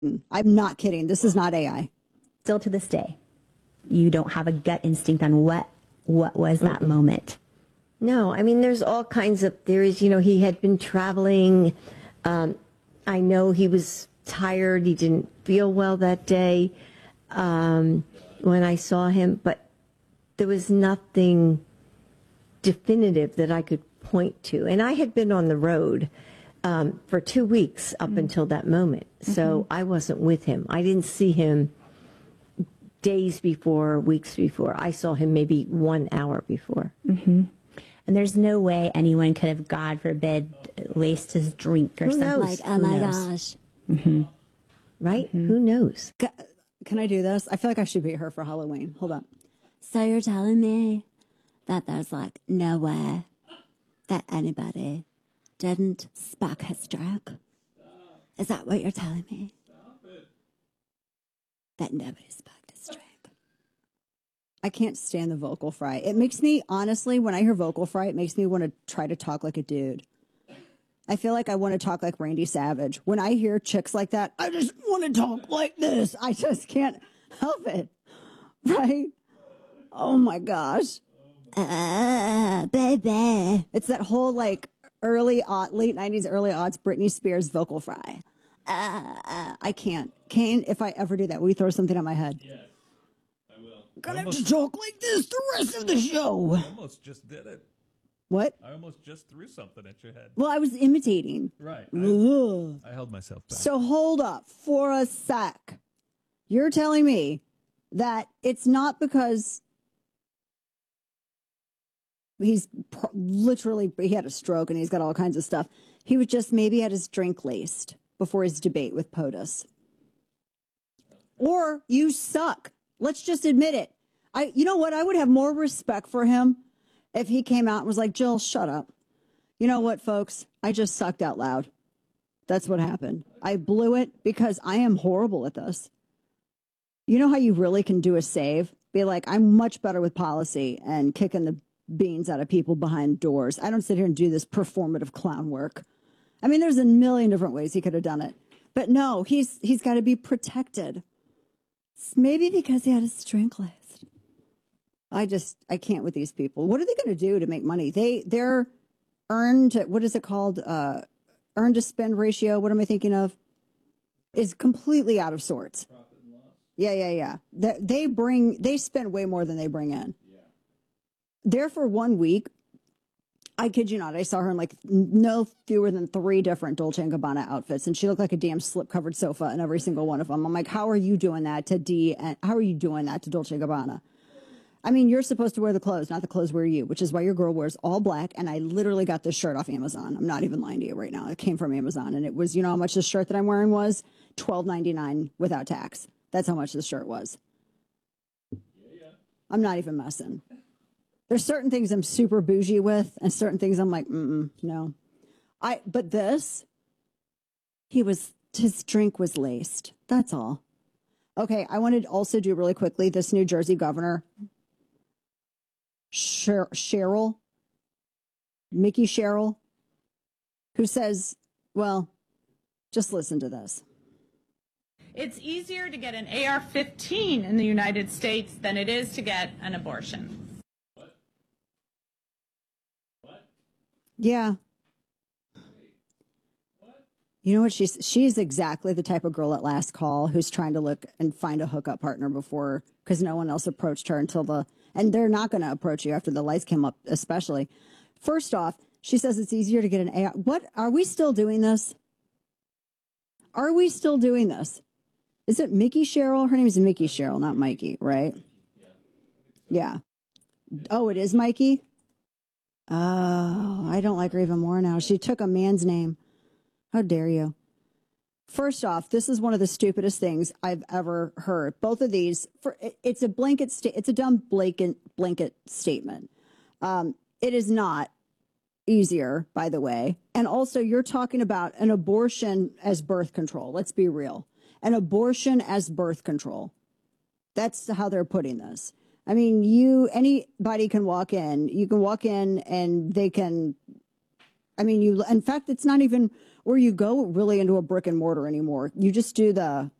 I'm not kidding. This is not AI. Still to this day, you don't have a gut instinct on what was that moment. No, I mean, there's all kinds of theories. You know, he had been traveling. I know he was tired. He didn't feel well that day when I saw him, but there was nothing definitive that I could point to. And I had been on the road for 2 weeks up until that moment. So I wasn't with him. I didn't see him days before, weeks before. I saw him maybe 1 hour before. And there's no way anyone could have, God forbid, laced his drink or Who something. knows? Like, oh my gosh. Right? Who knows? Can I do this? I feel like I should be her for Halloween. Hold on. So you're telling me that there's like no way that anybody didn't spark his drug? Is that what you're telling me? That nobody sparked his drug? I can't stand the vocal fry. It makes me, honestly, when I hear vocal fry, it makes me want to try to talk like a dude. I feel like I want to talk like Randy Savage. When I hear chicks like that, I just want to talk like this. I just can't help it. Right? Oh my gosh. Baby. It's that whole like late 90s, early aughts Britney Spears vocal fry. I can't. Kane, if I ever do that, will you throw something at my head? Yes, I will. Gonna have to talk like this the rest of the show. I almost just did it. What? I almost just threw something at your head. Well, I was imitating. Right. Ugh. I held myself back. So hold up for a sec. You're telling me that it's not because he's literally, he had a stroke and he's got all kinds of stuff. He was just maybe had his drink laced before his debate with POTUS. Or you suck. Let's just admit it. You know what? I would have more respect for him if he came out and was like, Jill, shut up. You know what, folks? I just sucked out loud. That's what happened. I blew it because I am horrible at this. You know how you really can do a save? Be like, I'm much better with policy and kicking the beans out of people behind doors. I don't sit here and do this performative clown work. I mean, there's a million different ways he could have done it. But no, he's got to be protected. Maybe because he had his drink list. I can't with these people. What are they going to do to make money? They're earned, what is it called? Earn to spend ratio. What am I thinking of? Is completely out of sorts. Profit and loss. Yeah. They spend way more than they bring in. Yeah. There for 1 week, I kid you not, I saw her in like no fewer than 3 different Dolce & Gabbana outfits, and she looked like a damn slip-covered sofa in every single one of them. I'm like, how are you doing that to and how are you doing that to Dolce & Gabbana? I mean, you're supposed to wear the clothes, not the clothes wear you, which is why your girl wears all black, and I literally got this shirt off Amazon. I'm not even lying to you right now. It came from Amazon, and it was, you know how much this shirt that I'm wearing was? $12.99 without tax. That's how much this shirt was. Yeah. I'm not even messing. There's certain things I'm super bougie with, and certain things I'm like, no. But this, his drink was laced. That's all. Okay, I wanted to also do really quickly this New Jersey governor, Mickey Sherrill, who says, well, just listen to this. It's easier to get an AR-15 in the United States than it is to get an abortion. Yeah. You know what? She's exactly the type of girl at last call who's trying to look and find a hookup partner before, because no one else approached her and they're not going to approach you after the lights came up, especially. First off, she says it's easier to get an AR. What? Are we still doing this? Are we still doing this? Is it Mickey Sherrill? Her name is Mickey Sherrill, not Mikey, right? Yeah. Oh, it is Mikey? Oh, I don't like her even more now. She took a man's name. How dare you? First off, this is one of the stupidest things I've ever heard. Both of these, it's a blanket it's a dumb blanket statement. It is not easier, by the way. And also, you're talking about an abortion as birth control. Let's be real. An abortion as birth control. That's how they're putting this. I mean, anybody can walk in. You can walk in and they can, in fact, it's not even or you go really into a brick and mortar anymore. You just do the